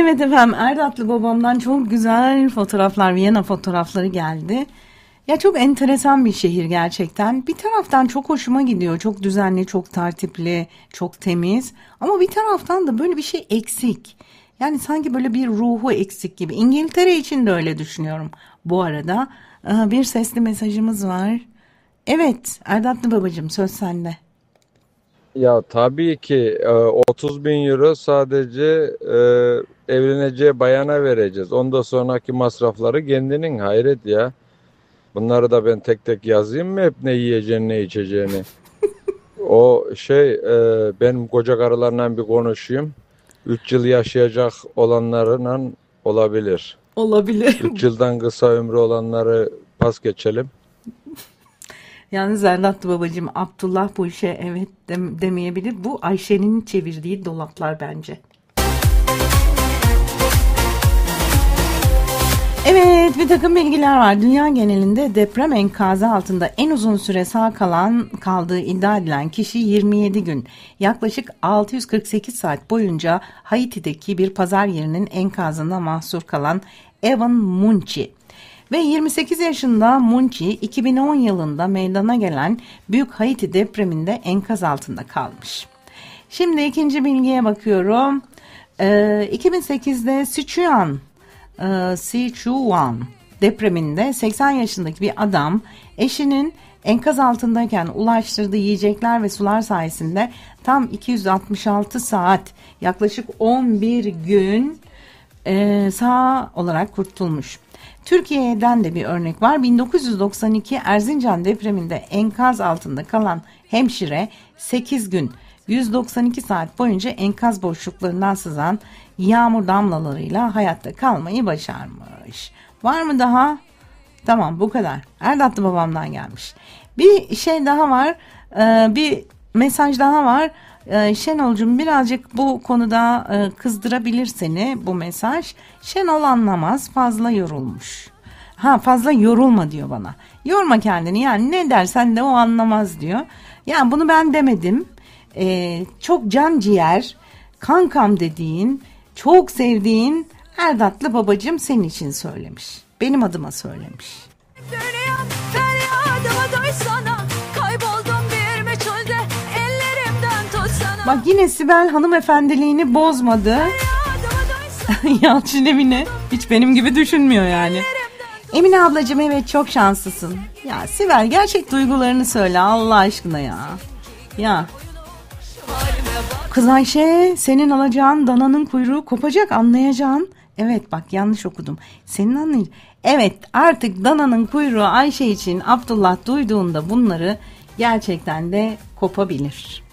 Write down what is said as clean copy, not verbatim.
Evet efendim, Erdatlı babamdan çok güzel fotoğraflar, Viyana fotoğrafları geldi. Ya çok enteresan bir şehir gerçekten. Bir taraftan çok hoşuma gidiyor. Çok düzenli, çok tertipli, çok temiz. Ama bir taraftan da böyle bir şey eksik. Yani sanki böyle bir ruhu eksik gibi. İngiltere için de öyle düşünüyorum. Bu arada bir sesli mesajımız var. Evet, Erdatlı babacığım, söz sende. Ya tabii ki 30 bin euro sadece evleneceği bayana vereceğiz. Ondan sonraki masrafları kendinin, hayret ya. Bunları da ben tek tek yazayım mı, hep ne yiyeceğini ne içeceğini. O şey, benim koca karılarla bir konuşayım. 3 yıl yaşayacak olanlarla olabilir. Olabilir. 3 yıldan kısa ömrü olanları pas geçelim. Yalnız Erdatlı babacığım, Abdullah bu işe evet demeyebilir. Bu Ayşe'nin çevirdiği dolaplar bence. Evet, bir takım bilgiler var. Dünya genelinde deprem enkazı altında en uzun süre kaldığı iddia edilen kişi 27 gün, yaklaşık 648 saat boyunca Haiti'deki bir pazar yerinin enkazında mahsur kalan Evan Munchi. Ve 28 yaşında Munchi 2010 yılında meydana gelen Büyük Haiti depreminde enkaz altında kalmış. Şimdi ikinci bilgiye bakıyorum. 2008'de Sichuan depreminde 80 yaşındaki bir adam eşinin enkaz altındayken ulaştırdığı yiyecekler ve sular sayesinde tam 266 saat, yaklaşık 11 gün sağ olarak kurtulmuş. Türkiye'den de bir örnek var. 1992 Erzincan depreminde enkaz altında kalan hemşire 8 gün 192 saat boyunca enkaz boşluklarından sızan yağmur damlalarıyla hayatta kalmayı başarmış. Var mı daha? Tamam, bu kadar. Erdatlı babamdan gelmiş. Bir şey daha var. Bir mesaj daha var. Şenolcuğum, birazcık bu konuda kızdırabilir seni bu mesaj. Şenol anlamaz, fazla yorulmuş. Fazla yorulma diyor bana. Yorma kendini, yani ne dersen de o anlamaz diyor. Yani bunu ben demedim. Çok can ciğer, kankam dediğin, çok sevdiğin Erdatlı babacığım senin için söylemiş. Benim adıma söylemiş. Bak, yine Sibel hanımefendiliğini bozmadı. Yalçın Emine hiç benim gibi düşünmüyor yani. Emine ablacığım, evet çok şanslısın. Ya Sibel, gerçek duygularını söyle Allah aşkına ya. Ya. Kız Ayşe, senin alacağın dananın kuyruğu kopacak, anlayacaksın. Evet bak, yanlış okudum. Senin anlayacağın. Evet, artık dananın kuyruğu Ayşe için Abdullah duyduğunda bunları gerçekten de kopabilir.